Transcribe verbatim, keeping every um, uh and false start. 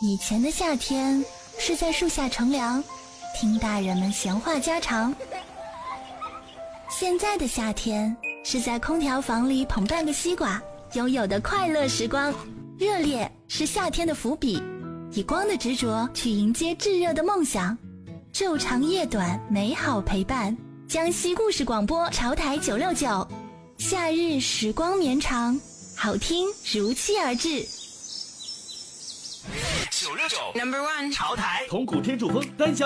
以前的夏天是在树下乘凉，听大人们闲话家常。现在的夏天是在空调房里捧半个西瓜，拥有的快乐时光。热烈是夏天的伏笔，以光的执着去迎接炙热的梦想。昼长夜短，美好陪伴。江西故事广播潮台九六九，夏日时光绵长，好听如期而至。 九六九 Number one 潮台同古天柱峰单箱